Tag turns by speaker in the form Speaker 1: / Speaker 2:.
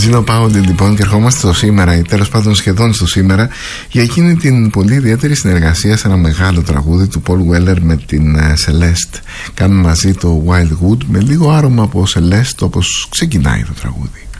Speaker 1: Gino Paoli λοιπόν, και ερχόμαστε στο σήμερα ή τέλος πάντων σχεδόν στο σήμερα, για εκείνη την πολύ ιδιαίτερη συνεργασία σε ένα μεγάλο τραγούδι του Paul Weller με την Celeste. Κάνουν μαζί το Wildwood με λίγο άρωμα από Celeste, όπως ξεκινάει το τραγούδι.